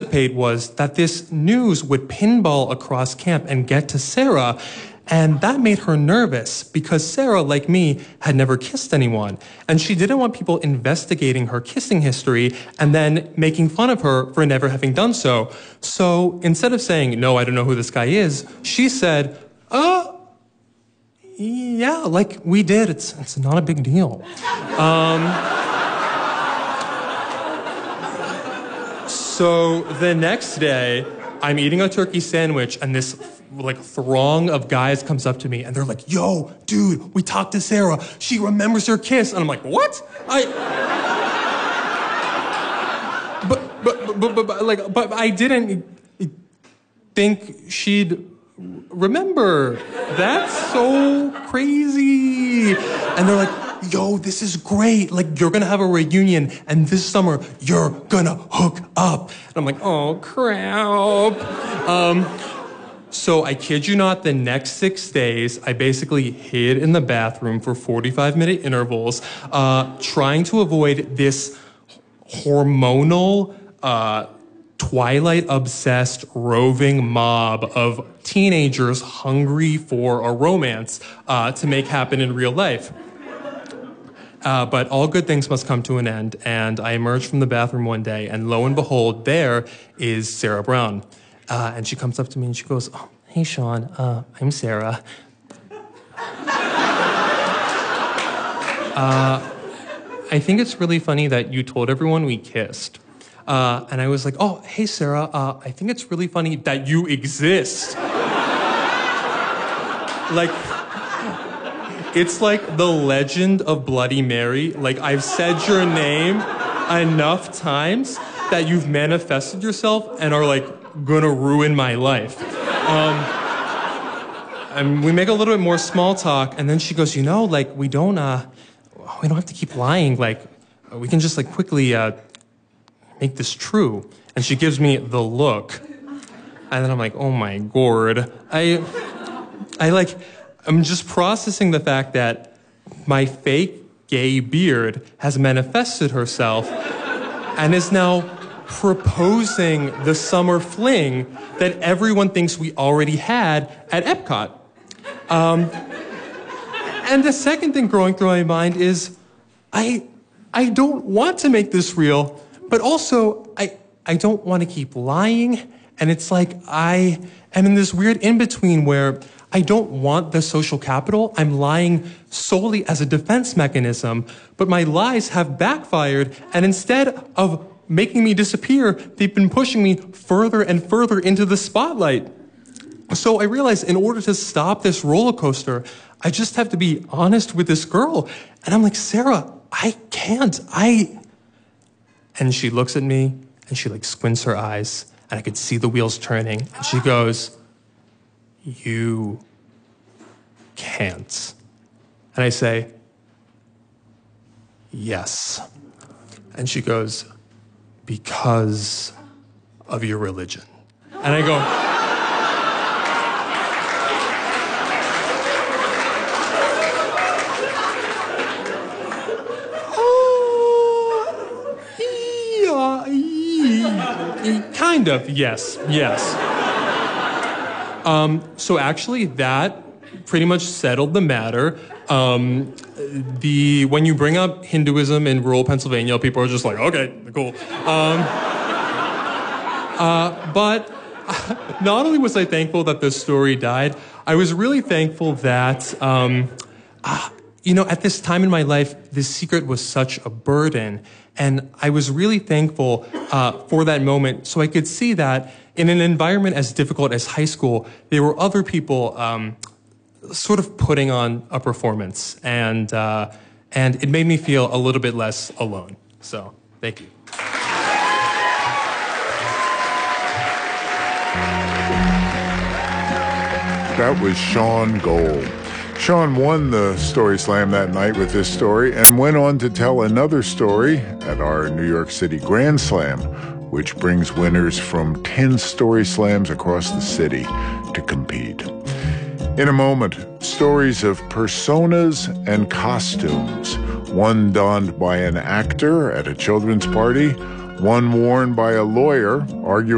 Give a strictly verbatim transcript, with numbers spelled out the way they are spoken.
anticipate was that this news would pinball across camp and get to Sarah. And that made her nervous because Sarah, like me, had never kissed anyone. And she didn't want people investigating her kissing history and then making fun of her for never having done so. So instead of saying, no, I don't know who this guy is, she said, uh, yeah, like we did. It's, it's not a big deal. Um, so the next day, I'm eating a turkey sandwich and this like throng of guys comes up to me and they're like, yo, dude, we talked to Sarah. She remembers her kiss. And I'm like, what? I, but, but, but, but, but, like, but I didn't think she'd remember. That's so crazy. And they're like, yo, this is great. Like, you're gonna have a reunion and this summer you're gonna hook up. And I'm like, oh, crap. Um, So I kid you not, the next six days, I basically hid in the bathroom for forty-five minute intervals, uh, trying to avoid this hormonal, uh, Twilight-obsessed, roving mob of teenagers hungry for a romance uh, to make happen in real life. Uh, but all good things must come to an end, and I emerged from the bathroom one day, and lo and behold, there is Sarah Brown. Uh, and she comes up to me and she goes, oh, hey, Sean, uh, I'm Sarah. uh, I think it's really funny that you told everyone we kissed. Uh, and I was like, oh, hey, Sarah, uh, I think it's really funny that you exist. Like, it's like the legend of Bloody Mary. Like, I've said your name enough times that you've manifested yourself and are like, gonna ruin my life. Um, and we make a little bit more small talk, and then she goes, you know, like, we don't, uh, we don't have to keep lying. Like, we can just, like, quickly, uh, make this true. And she gives me the look. And then I'm like, oh my gourd. I, I, like, I'm just processing the fact that my fake gay beard has manifested herself and is now proposing the summer fling that everyone thinks we already had at Epcot. Um, and the second thing growing through my mind is, I, I don't want to make this real, but also I, I don't want to keep lying. And it's like I am in this weird in-between where I don't want the social capital. I'm lying solely as a defense mechanism, but my lies have backfired, and instead of making me disappear, they've been pushing me further and further into the spotlight. So I realized in order to stop this roller coaster, I just have to be honest with this girl. And I'm like, Sarah, I can't, I... And she looks at me, and she like squints her eyes, and I could see the wheels turning, and she goes, you can't. And I say, yes. And she goes, because of your religion. And I go, oh, yeah, yeah, kind of, yes, yes. Um, so actually that pretty much settled the matter. Um, the when you bring up Hinduism in rural Pennsylvania, people are just like, okay, cool. Um, uh, but not only was I thankful that this story died, I was really thankful that, um, uh, you know, at this time in my life, this secret was such a burden. And I was really thankful uh, for that moment so I could see that in an environment as difficult as high school, there were other people um, sort of putting on a performance. And, uh, and it made me feel a little bit less alone. So, thank you. That was Sean Gold. Sean won the Story Slam that night with this story and went on to tell another story at our New York City Grand Slam, which brings winners from ten Story Slams across the city to compete. In a moment, stories of personas and costumes, one donned by an actor at a children's party, one worn by a lawyer arguing